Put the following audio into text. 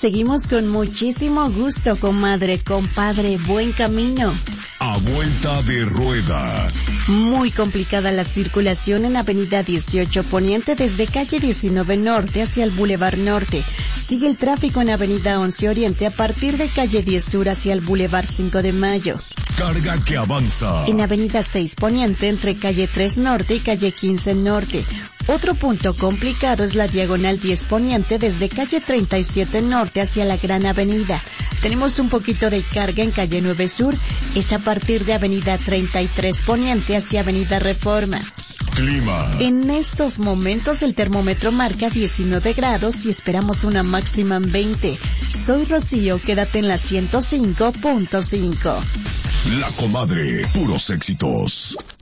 seguimos con muchísimo gusto, comadre, compadre, buen camino. A vuelta de rueda. Muy complicada la circulación en Avenida 18 Poniente desde calle 19 Norte hacia el Boulevard Norte. Sigue el tráfico en Avenida 11 Oriente a partir de calle 10 Sur hacia el Boulevard 5 de Mayo. Carga que avanza. En Avenida 6 Poniente entre calle 3 Norte y calle 15 Norte. Otro punto complicado es la diagonal 10 Poniente desde calle 37 Norte hacia la Gran Avenida. Tenemos un poquito de carga en calle 9 Sur, es a partir de Avenida 33 Poniente hacia Avenida Reforma. Clima. En estos momentos el termómetro marca 19 grados y esperamos una máxima en 20. Soy Rocío, quédate en la 105.5. La Comadre, puros éxitos.